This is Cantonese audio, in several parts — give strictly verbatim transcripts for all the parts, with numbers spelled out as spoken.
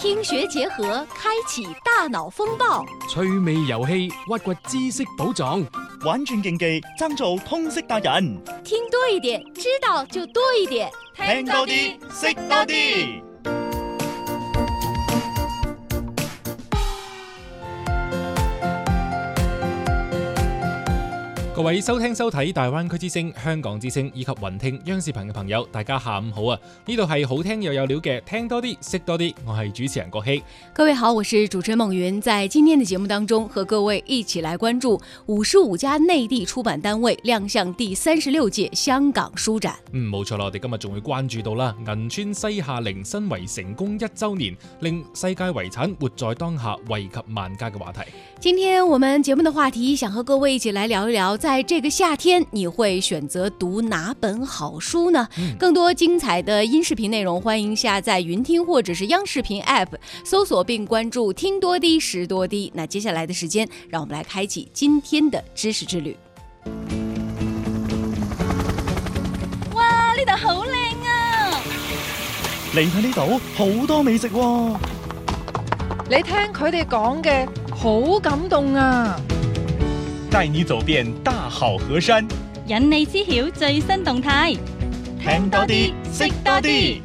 聽學結合，開啟大腦風暴， 趣味遊戲，挖掘知識寶藏， 玩轉競技，爭做通識達人。 聽多一點，知道就多一點， 聽多啲，識多啲。 各位收聽收睇大灣區之聲、香港之聲以及雲聽央視頻嘅朋友，大家下午好啊！呢度係好聽又有料嘅，聽多啲識多啲，我係主持人郭希。 各位好，我是主持人夢雲，在今天的節目當中，和各位一起來關注五十五家內地出版單位亮相第三十六屆香港書展。 嗯，冇錯啦，我哋今日仲會關注到啦，銀川西夏陵申遺成功一周年，令世界遺產活在當下，惠及萬家嘅話題。 今天我們節目的話題，想和各位一起來聊一聊，在這個夏天，你會選擇讀哪本好書呢？嗯、更多精彩的音視頻內容，歡迎下載雲聽或者是央視頻 App， 搜索並關注聽多啲識多啲。那接下來的時間，讓我們來開啟今天的知識之旅。 哇，呢度好靚啊！ 嚟睇呢度好多美食喎。 你聽佢哋講嘅好感動啊！ 帶你走遍大好河山， 引你知曉最新動態， 聽多啲，識多啲。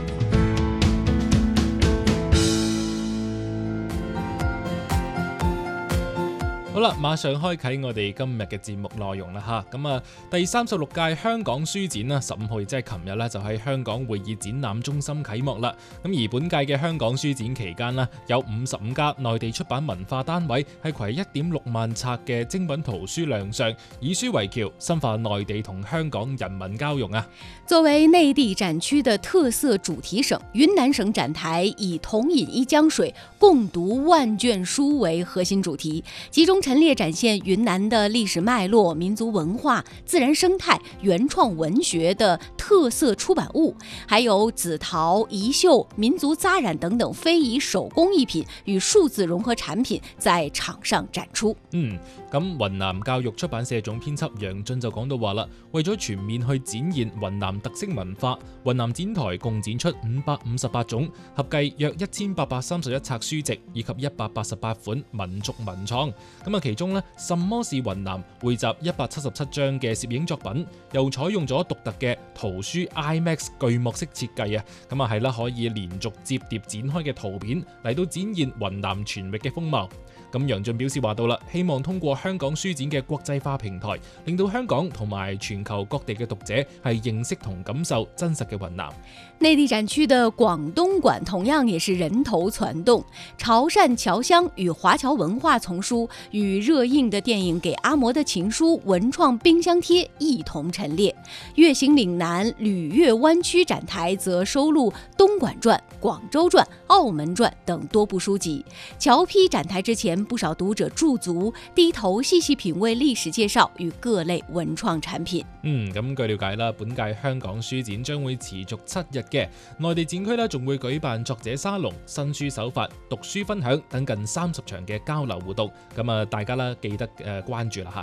好啦，馬上開啟我哋今日嘅節目內容啦吓，咁啊，第三十六屆香港書展啦，十五號即係琴日咧，就喺香港會議展覽中心啟幕啦。咁而本屆嘅香港書展期間咧，有五十五家內地出版文化單位係攜一點六萬冊嘅精品圖書亮相，以書為橋，深化內地同香港人民交融啊。 作為內地展區的特色主題省，雲南省展台以同飲一江水，共讀萬卷書為核心主題，集中陳列展現雲南的歷史脈絡、民族文化、自然生態、原創文學的特色出版物，還有紫陶、宜繡、民族紮染等等非遺手工藝品與數字融合產品在場上展出。 嗯，咁雲南教育出版社總編輯楊俊就講到話啦，為咗全面去展現雲南特色文化，雲南展台共展出五百五十八種，合計約一千八百三十一冊書籍，以及一百八十八款民族文創。咁啊，其中呢，什麼是雲南匯集一百七十七張嘅攝影作品，又採用咗獨特嘅圖書 IMAX 巨幕式設計啊，咁啊係啦，可以連續摺疊展開嘅圖片嚟到展現雲南全域嘅風貌。咁楊俊表示話到啦，希望通過香港書展嘅國際化平台，令到香港同埋全球各地嘅讀者係認識同感受真實嘅雲南。 內地展區的廣東館同樣也是人頭攒動，潮汕僑鄉與華僑文化叢書與熱映的電影《給阿嬤的情書》文創冰箱貼一同陳列。粵行嶺南旅粵灣區展台則收錄東莞傳、廣州傳、澳門傳等多部書籍。僑批展台之前，不少讀者駐足低頭細細品味歷史介紹與各類文創產品。 嗯，咁據了解啦，本屆香港書展將會持續七日嘅，內地展區呢仲會舉辦作者沙龍、新書首發、讀書分享等近三十場嘅交流活動。咁啊，大家啦記得誒關注啦吓。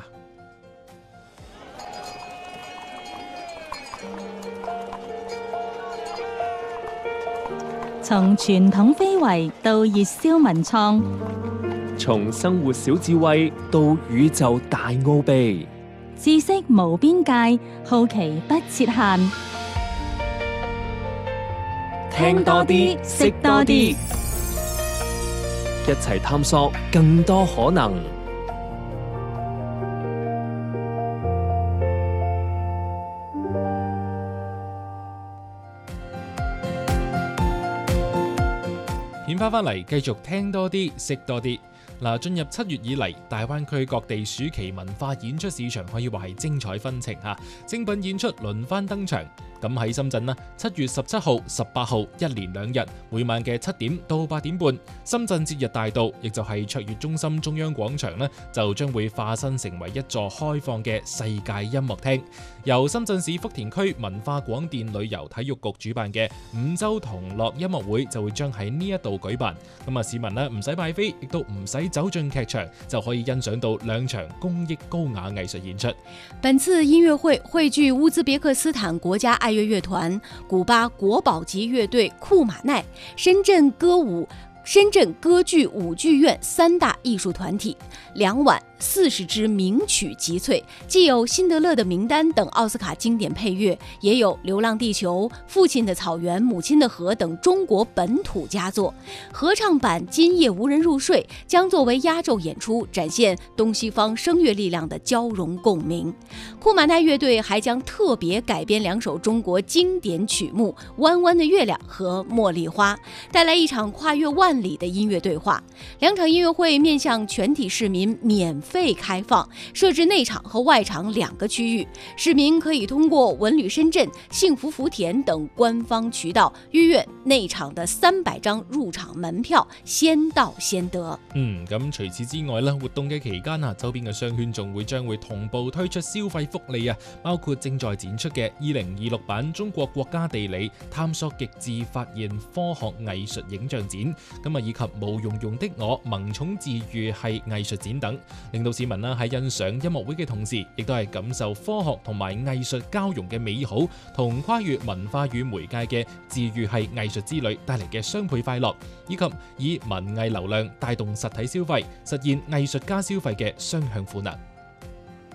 從傳統非遺到熱銷文創， 從生活小智慧到宇宙大奧秘， 知識無邊界，好奇不設限。 聽多啲，識多啲，一齊探索更多可能。 片翻翻嚟，繼續聽多啲，識多啲。嗱，進入七月以嚟，大灣區各地暑期文化演出市場可以話係精彩紛呈嚇，精品演出輪番登場。咁喺深圳呢，七月十七號、十八號一連兩日，每晚嘅七點到八點半，深圳節日大道，亦就係卓越中心中央廣場呢，就將會化身成為一座開放嘅世界音樂廳。由深圳市福田區文化廣電旅遊體育局主辦嘅五洲同樂音樂會就會將喺呢一度舉辦。咁啊，市民呢唔使買飛，亦都唔使走進劇場，就可以欣賞到兩場公益高雅藝術演出。 本次音樂會匯聚烏茲別克斯坦國家愛樂樂團、古巴國寶級樂隊庫馬奈、深圳歌舞深圳歌剧舞剧院三大艺术团体，两晚四十支名曲集萃，既有辛德勒的名单等奥斯卡经典配乐，也有流浪地球、父亲的草原、母亲的河等中国本土佳作。合唱版今夜无人入睡将作为压轴演出，展现东西方声乐力量的交融共鸣。库马奈乐队还将特别改编两首中国经典曲目《弯弯的月亮》和《茉莉花》，带来一场跨越万里的音乐对话。两场音乐会面向全体市民免费开放，设置内场和外场两个区域，市民可以通过文旅深圳、幸福福田等官方渠道预约内场的三百張入場門票，先到先得。 嗯，咁除此之外咧，活動嘅期間啊，周邊嘅商圈仲會將會同步推出消費福利啊，包括正在展出嘅二零二六版中國國家地理探索極致發現科學藝術影像展，咁啊以及毛茸茸的我萌寵治癒系藝術展等，令到市民啦喺欣賞音樂會嘅同時，亦都係感受科學同埋藝術交融嘅美好，同跨越文化與媒介嘅治癒系藝術之旅帶嚟嘅雙倍快樂，以及以文藝流量帶動實體消費，實現藝術加消費嘅雙向賦能。